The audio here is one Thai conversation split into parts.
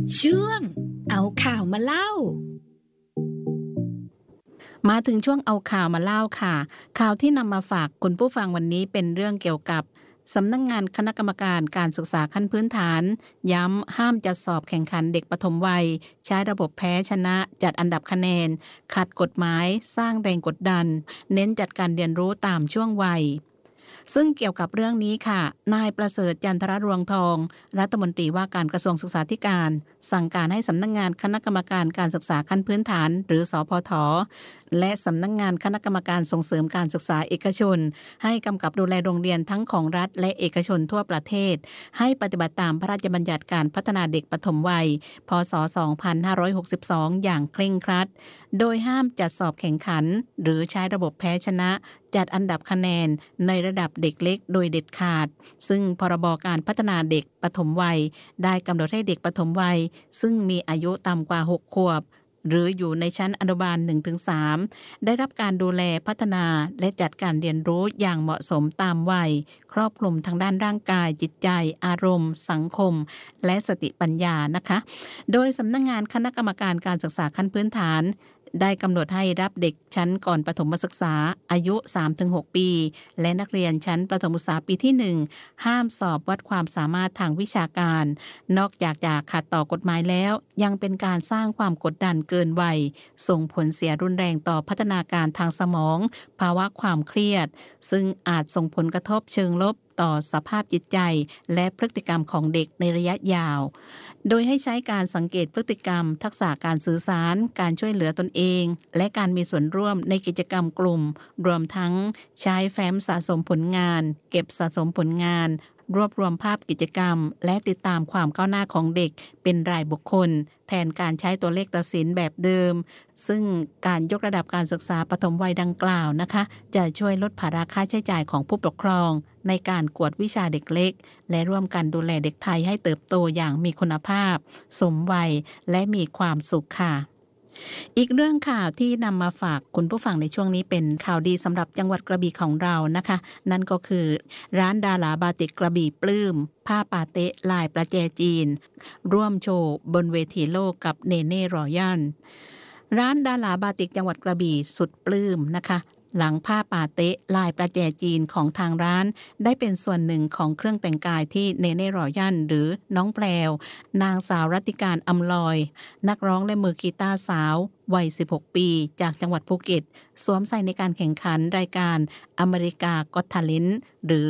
ช่วงเอาข่าวมาเล่ามาถึงช่วงเอาข่าวมาเล่าค่ะข่าวที่นำมาฝากคุณผู้ฟังวันนี้เป็นเรื่องเกี่ยวกับสำนักงานคณะกรรมการการศึกษาขั้นพื้นฐานย้ำห้ามจัดสอบแข่งขันเด็กปฐมวัยใช้ระบบแพ้ชนะจัดอันดับคะแนนขัดกฎหมายสร้างแรงกดดันเน้นจัดการเรียนรู้ตามช่วงวัยซึ่งเกี่ยวกับเรื่องนี้ค่ะนายประเสริฐจันทรรวงทองรัฐมนตรีว่าการกระทรวงศึกษาธิการสั่งการให้สำนักงานคณะกรรมการการศึกษาขั้นพื้นฐานหรือสพทและสำนักงานคณะกรรมการส่งเสริมการศึกษาเอกชนให้กำกับดูแลโรงเรียนทั้งของรัฐและเอกชนทั่วประเทศให้ปฏิบัติตามพระราชบัญญัติการพัฒนาเด็กปฐมวัยพ.ศ. 2562อย่างเคร่งครัดโดยห้ามจัดสอบแข่งขันหรือใช้ระบบแพ้ชนะจัดอันดับคะแนนในระดับเด็กเล็กโดยเด็ดขาดซึ่งพรบการพัฒนาเด็กปฐมวัยได้กำหนดให้เด็กปฐมวัยซึ่งมีอายุต่ำกว่า6ขวบหรืออยู่ในชั้นอนุบาล 1-3 ได้รับการดูแลพัฒนาและจัดการเรียนรู้อย่างเหมาะสมตามวัยครอบคลุมทางด้านร่างกายจิตใจอารมณ์สังคมและสติปัญญานะคะโดยสำนักงานคณะกรรมการการศึกษาขั้นพื้นฐานได้กำหนดให้รับเด็กชั้นก่อนประถมศึกษาอายุ 3-6 ปีและนักเรียนชั้นประถมศึกษาปีที่ 1ห้ามสอบวัดความสามารถทางวิชาการนอกจากจะขัดต่อกฎหมายแล้วยังเป็นการสร้างความกดดันเกินวัยส่งผลเสียรุนแรงต่อพัฒนาการทางสมองภาวะความเครียดซึ่งอาจส่งผลกระทบเชิงลบต่อสภาพจิตใจและพฤติกรรมของเด็กในระยะยาวโดยให้ใช้การสังเกตพฤติกรรมทักษะการสื่อสารการช่วยเหลือตนเองและการมีส่วนร่วมในกิจกรรมกลุ่มรวมทั้งใช้แฟ้มสะสมผลงานเก็บสะสมผลงานรวบรวมภาพกิจกรรมและติดตามความก้าวหน้าของเด็กเป็นรายบุคคลแทนการใช้ตัวเลขตัดสินแบบเดิมซึ่งการยกระดับการศึกษาปฐมวัยดังกล่าวนะคะจะช่วยลดภาระค่าใช้จ่ายของผู้ปกครองในการกวดวิชาเด็กเล็กและร่วมกันดูแลเด็กไทยให้เติบโตอย่างมีคุณภาพสมวัยและมีความสุขค่ะอีกเรื่องข่าวที่นำมาฝากคุณผู้ฟังในช่วงนี้เป็นข่าวดีสำหรับจังหวัดกระบี่ของเรานะคะนั่นก็คือร้านดาราบาติกกระบี่ปลื้มผ้าปาเต๊ะลายประแจจีนร่วมโชว์บนเวทีโลกกับเนเน่รอยัลร้านดาราบาติกจังหวัดกระบี่สุดปลื้มนะคะหลังผ้าปาเต๊ะลายประแจจีนของทางร้านได้เป็นส่วนหนึ่งของเครื่องแต่งกายที่เนเน่รอยัลหรือน้องแพรวนางสาวรัติการอำลอยนักร้องและมือกีตาร์สาววัย16ปีจากจังหวัดภูเก็ตสวมใส่ในการแข่งขันรายการอเมริกาก็อต ทาเลนต์หรือ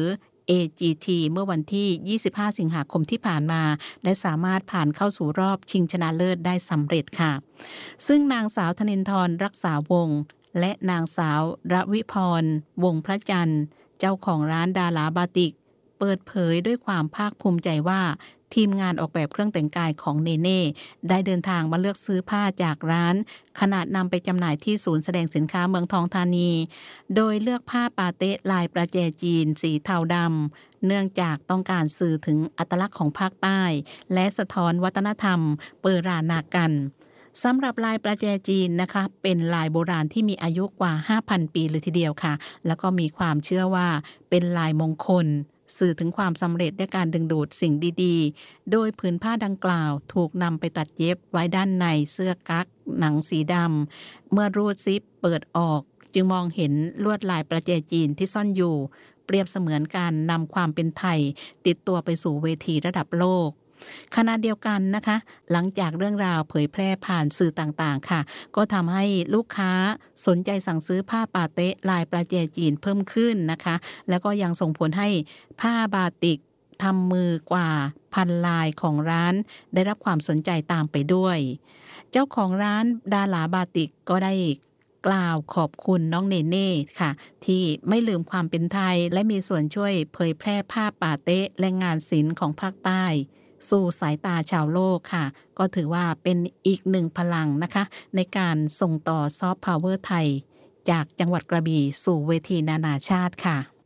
AGT เมื่อวันที่ 25 สิงหาคมที่ผ่านมาและสามารถผ่านเข้าสู่รอบชิงชนะเลิศได้สำเร็จค่ะซึ่งนางสาวธนินทร์รักษาวงศ์และนางสาวรวิพรวงพระจันทร์เจ้าของร้านดาราบาติกเปิดเผยด้วยความภาคภูมิใจว่าทีมงานออกแบบเครื่องแต่งกายของเนเน่ได้เดินทางมาเลือกซื้อผ้าจากร้านขณะนำไปจำหน่ายที่ศูนย์แสดงสินค้าเมืองทองธานีโดยเลือกผ้าปาเต๊ะลายประแจจีนสีเทาดำเนื่องจากต้องการสื่อถึงอัตลักษณ์ของภาคใต้และสะท้อนวัฒนธรรมเปอรานากันสำหรับลายประแจจีนนะคะเป็นลายโบราณที่มีอายุกว่า 5,000 ปีเลยทีเดียวค่ะแล้วก็มีความเชื่อว่าเป็นลายมงคลสื่อถึงความสำเร็จในการดึงดูดสิ่งดีๆโดยผืนผ้าดังกล่าวถูกนำไปตัดเย็บไว้ด้านในเสื้อกั๊กหนังสีดำเมื่อรูดซิปเปิดออกจึงมองเห็นลวดลายประแจจีนที่ซ่อนอยู่เปรียบเสมือนการนำความเป็นไทยติดตัวไปสู่เวทีระดับโลกขณะเดียวกันนะคะหลังจากเรื่องราวเผยแพร่ผ่านสื่อต่างๆค่ะก็ทำให้ลูกค้าสนใจสั่งซื้อผ้าปาเต๊ะลายประแจจีนเพิ่มขึ้นนะคะแล้วก็ยังส่งผลให้ผ้าบาติกทำมือกว่าพันลายของร้านได้รับความสนใจตามไปด้วยเจ้าของร้านดาราบาติกก็ได้กล่าวขอบคุณน้องเนเน่ค่ะที่ไม่ลืมความเป็นไทยและมีส่วนช่วยเผยแพร่ผ้าปาเต๊ะและงานศิลป์ของภาคใต้สู่สายตาชาวโลกค่ะก็ถือว่าเป็นอีกหนึ่งพลังนะคะในการส่งต่อซอฟต์พาวเวอร์ไทยจากจังหวัดกระบี่สู่เวทีนานาชาติค่ะ